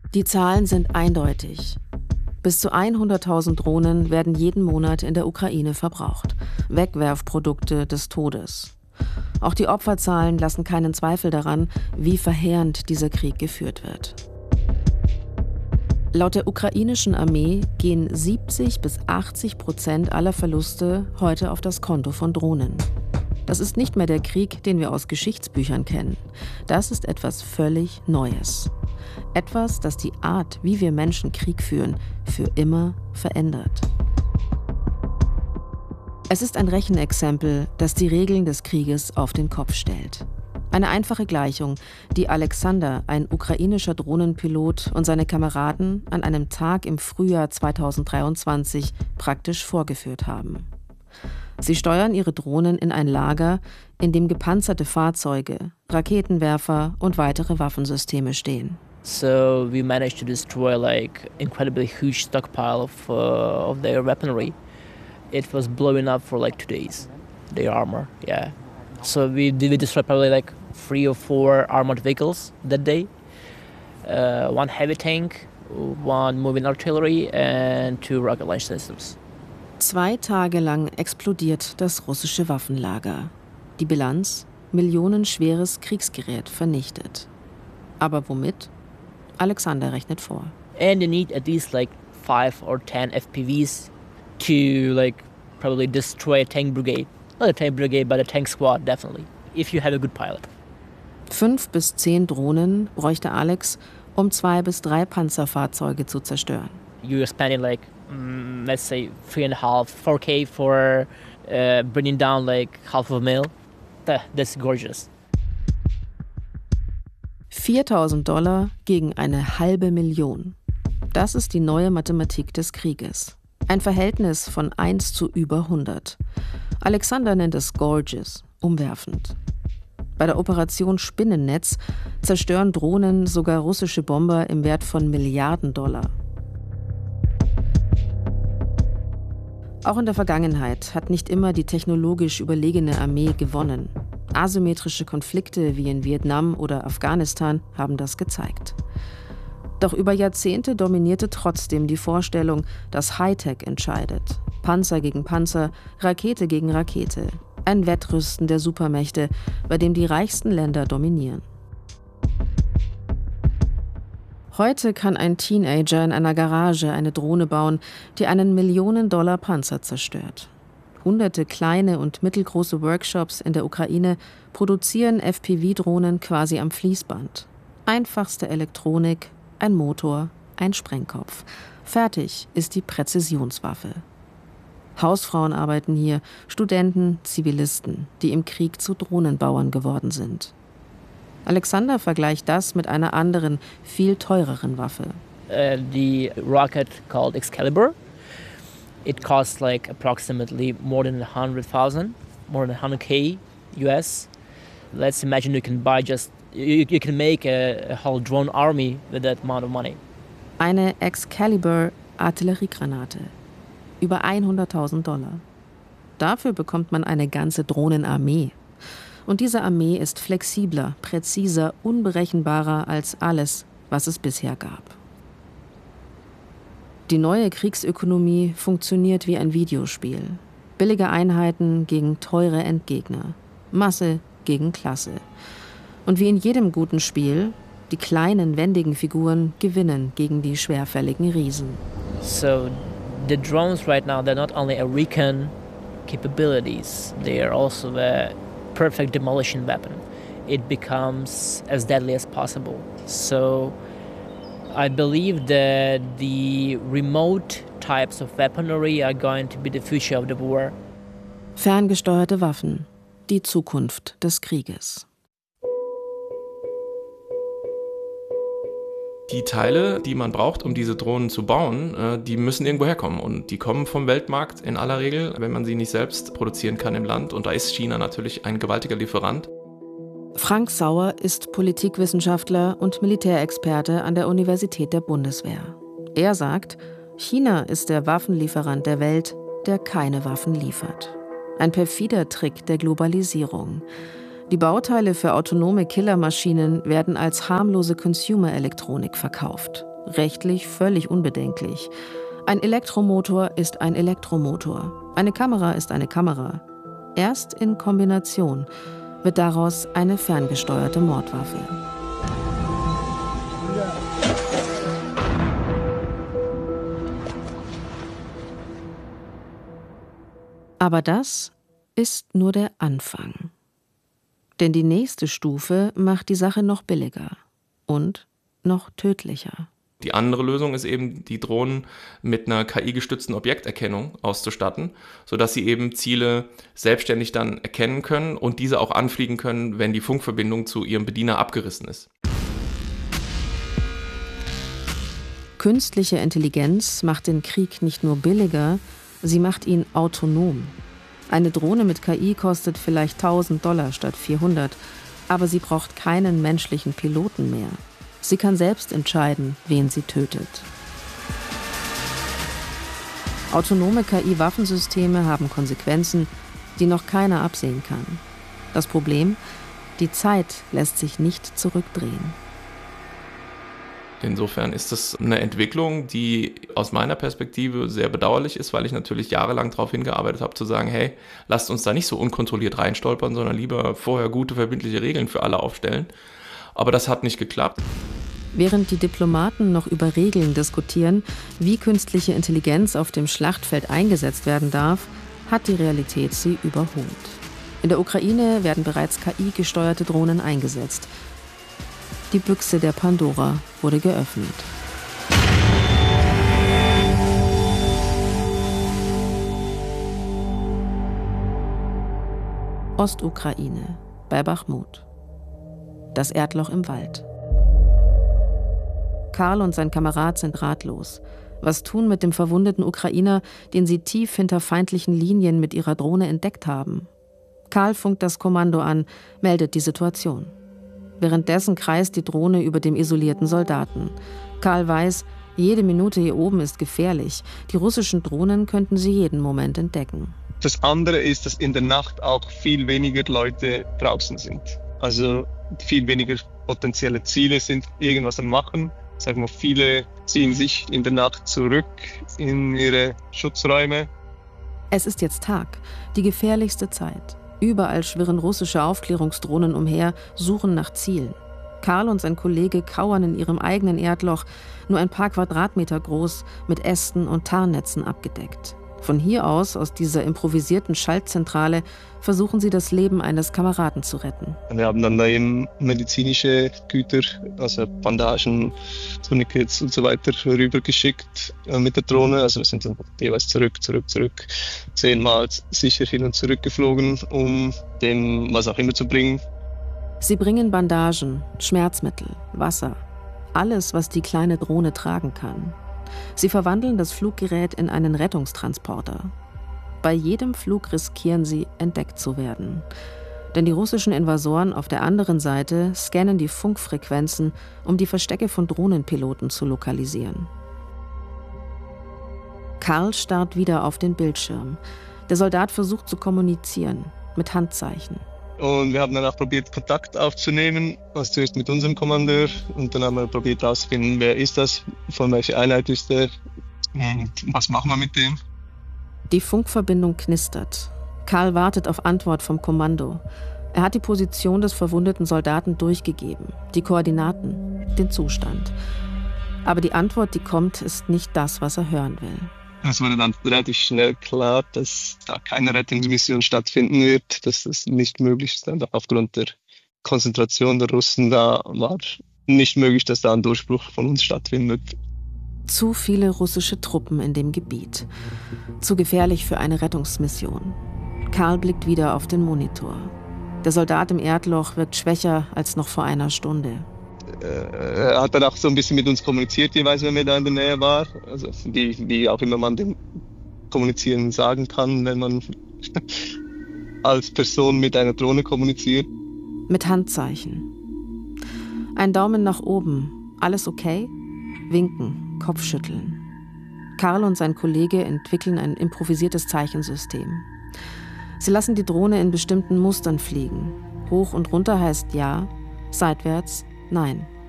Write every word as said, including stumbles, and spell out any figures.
Die Zahlen sind eindeutig. Bis zu hunderttausend Drohnen werden jeden Monat in der Ukraine verbraucht. Wegwerfprodukte des Todes. Auch die Opferzahlen lassen keinen Zweifel daran, wie verheerend dieser Krieg geführt wird. Laut der ukrainischen Armee gehen siebzig bis achtzig Prozent aller Verluste heute auf das Konto von Drohnen. Das ist nicht mehr der Krieg, den wir aus Geschichtsbüchern kennen. Das ist etwas völlig Neues. Etwas, das die Art, wie wir Menschen Krieg führen, für immer verändert. Es ist ein Rechenexempel, das die Regeln des Krieges auf den Kopf stellt. Eine einfache Gleichung, die Alexander, ein ukrainischer Drohnenpilot, und seine Kameraden an einem Tag im Frühjahr zweitausenddreiundzwanzig praktisch vorgeführt haben. Sie steuern ihre Drohnen in ein Lager, in dem gepanzerte Fahrzeuge, Raketenwerfer und weitere Waffensysteme stehen. So we managed to destroy like incredibly huge stockpile of uh, of their weaponry. It was blowing up for like two days. Their armor, yeah. So we we destroyed probably like three or four armored vehicles that day. Uh, one heavy tank, one moving artillery, and two rocket launch systems. Zwei Tage lang explodiert das russische Waffenlager. Die Bilanz: millionenschweres Kriegsgerät vernichtet. Aber womit? Alexander rechnet vor. And you need at least like five or ten F P Vs to like probably destroy a tank brigade. Not a tank brigade, but a tank squad definitely. If you have a good pilot. Fünf bis zehn Drohnen bräuchte Alex, um zwei bis drei Panzerfahrzeuge zu zerstören. You're spending like mm, let's say three and a half, four K for uh, bringing down like half of a mil. That, that's gorgeous. viertausend Dollar gegen eine halbe Million. Das ist die neue Mathematik des Krieges. Ein Verhältnis von eins zu über hundert. Alexander nennt es gorgeous, umwerfend. Bei der Operation Spinnennetz zerstören Drohnen sogar russische Bomber im Wert von Milliarden Dollar. Auch in der Vergangenheit hat nicht immer die technologisch überlegene Armee gewonnen. Asymmetrische Konflikte wie in Vietnam oder Afghanistan haben das gezeigt. Doch über Jahrzehnte dominierte trotzdem die Vorstellung, dass Hightech entscheidet. Panzer gegen Panzer, Rakete gegen Rakete. Ein Wettrüsten der Supermächte, bei dem die reichsten Länder dominieren. Heute kann ein Teenager in einer Garage eine Drohne bauen, die einen Millionen-Dollar-Panzer zerstört. Hunderte kleine und mittelgroße Workshops in der Ukraine produzieren F P V-Drohnen quasi am Fließband. Einfachste Elektronik, ein Motor, ein Sprengkopf. Fertig ist die Präzisionswaffe. Hausfrauen arbeiten hier, Studenten, Zivilisten, die im Krieg zu Drohnenbauern geworden sind. Alexander vergleicht das mit einer anderen, viel teureren Waffe. Uh, the rocket called Excalibur. It costs like approximately more than one hundred thousand, more than one hundred K U S. Let's imagine you can buy just, you, you can make a, a whole drone army with that amount of money. Eine Excalibur-Artilleriegranate. Über hunderttausend Dollar. Dafür bekommt man eine ganze Drohnenarmee. Und diese Armee ist flexibler, präziser, unberechenbarer als alles, was es bisher gab. Die neue Kriegsökonomie funktioniert wie ein Videospiel. Billige Einheiten gegen teure Endgegner. Masse gegen Klasse. Und wie in jedem guten Spiel, die kleinen, wendigen Figuren gewinnen gegen die schwerfälligen Riesen. So the drones right now, they're not only a recon capabilities, they are also a perfect demolition weapon. It becomes as deadly as possible. So I believe that the remote types of weaponry are going to be the future of the war. Ferngesteuerte Waffen, die Zukunft des Krieges. Die Teile, die man braucht, um diese Drohnen zu bauen, die müssen irgendwo herkommen. Und die kommen vom Weltmarkt in aller Regel, wenn man sie nicht selbst produzieren kann im Land. Und da ist China natürlich ein gewaltiger Lieferant. Frank Sauer ist Politikwissenschaftler und Militärexperte an der Universität der Bundeswehr. Er sagt, China ist der Waffenlieferant der Welt, der keine Waffen liefert. Ein perfider Trick der Globalisierung. Die Bauteile für autonome Killermaschinen werden als harmlose Consumer-Elektronik verkauft. Rechtlich völlig unbedenklich. Ein Elektromotor ist ein Elektromotor. Eine Kamera ist eine Kamera. Erst in Kombination wird daraus eine ferngesteuerte Mordwaffe. Aber das ist nur der Anfang. Denn die nächste Stufe macht die Sache noch billiger und noch tödlicher. Die andere Lösung ist eben, die Drohnen mit einer K I-gestützten Objekterkennung auszustatten, sodass sie eben Ziele selbstständig dann erkennen können und diese auch anfliegen können, wenn die Funkverbindung zu ihrem Bediener abgerissen ist. Künstliche Intelligenz macht den Krieg nicht nur billiger, sie macht ihn autonom. Eine Drohne mit K I kostet vielleicht tausend Dollar statt vierhundert, aber sie braucht keinen menschlichen Piloten mehr. Sie kann selbst entscheiden, wen sie tötet. Autonome K I-Waffensysteme haben Konsequenzen, die noch keiner absehen kann. Das Problem: die Zeit lässt sich nicht zurückdrehen. Insofern ist das eine Entwicklung, die aus meiner Perspektive sehr bedauerlich ist, weil ich natürlich jahrelang darauf hingearbeitet habe, zu sagen, hey, lasst uns da nicht so unkontrolliert reinstolpern, sondern lieber vorher gute, verbindliche Regeln für alle aufstellen. Aber das hat nicht geklappt. Während die Diplomaten noch über Regeln diskutieren, wie künstliche Intelligenz auf dem Schlachtfeld eingesetzt werden darf, hat die Realität sie überholt. In der Ukraine werden bereits K I-gesteuerte Drohnen eingesetzt. Die Büchse der Pandora wurde geöffnet. Ostukraine, bei Bachmut. Das Erdloch im Wald. Karl und sein Kamerad sind ratlos. Was tun mit dem verwundeten Ukrainer, den sie tief hinter feindlichen Linien mit ihrer Drohne entdeckt haben? Karl funkt das Kommando an, meldet die Situation. Währenddessen kreist die Drohne über dem isolierten Soldaten. Karl weiß, jede Minute hier oben ist gefährlich. Die russischen Drohnen könnten sie jeden Moment entdecken. Das andere ist, dass in der Nacht auch viel weniger Leute draußen sind. Also viel weniger potenzielle Ziele sind irgendwas am Machen. Sagen wir, viele ziehen sich in der Nacht zurück in ihre Schutzräume. Es ist jetzt Tag, die gefährlichste Zeit. Überall schwirren russische Aufklärungsdrohnen umher, suchen nach Zielen. Karl und sein Kollege kauern in ihrem eigenen Erdloch, nur ein paar Quadratmeter groß, mit Ästen und Tarnnetzen abgedeckt. Von hier aus, aus dieser improvisierten Schaltzentrale, versuchen sie, das Leben eines Kameraden zu retten. Wir haben dann da eben medizinische Güter, also Bandagen, Tourniquets und so weiter rübergeschickt mit der Drohne. Also wir sind dann jeweils zurück, zurück, zurück, zehnmal sicher hin und zurück geflogen, um dem was auch immer zu bringen. Sie bringen Bandagen, Schmerzmittel, Wasser, alles, was die kleine Drohne tragen kann. Sie verwandeln das Fluggerät in einen Rettungstransporter. Bei jedem Flug riskieren sie, entdeckt zu werden. Denn die russischen Invasoren auf der anderen Seite scannen die Funkfrequenzen, um die Verstecke von Drohnenpiloten zu lokalisieren. Karl starrt wieder auf den Bildschirm. Der Soldat versucht zu kommunizieren, mit Handzeichen. Und wir haben dann auch probiert, Kontakt aufzunehmen, also zuerst mit unserem Kommandeur. Und dann haben wir probiert herauszufinden, wer ist das, von welcher Einheit ist der und was machen wir mit dem. Die Funkverbindung knistert. Karl wartet auf Antwort vom Kommando. Er hat die Position des verwundeten Soldaten durchgegeben, die Koordinaten, den Zustand. Aber die Antwort, die kommt, ist nicht das, was er hören will. Es wurde dann relativ schnell klar, dass da keine Rettungsmission stattfinden wird, dass das nicht möglich ist. Aufgrund der Konzentration der Russen da war nicht möglich, dass da ein Durchbruch von uns stattfindet. Zu viele russische Truppen in dem Gebiet. Zu gefährlich für eine Rettungsmission. Karl blickt wieder auf den Monitor. Der Soldat im Erdloch wirkt schwächer als noch vor einer Stunde. Er hat dann auch so ein bisschen mit uns kommuniziert, jeweils, wenn er da in der Nähe war. Also wie, wie auch immer man dem Kommunizieren sagen kann, wenn man als Person mit einer Drohne kommuniziert. Mit Handzeichen. Ein Daumen nach oben. Alles okay? Winken, Kopfschütteln. Karl und sein Kollege entwickeln ein improvisiertes Zeichensystem. Sie lassen die Drohne in bestimmten Mustern fliegen. Hoch und runter heißt ja, seitwärts nein.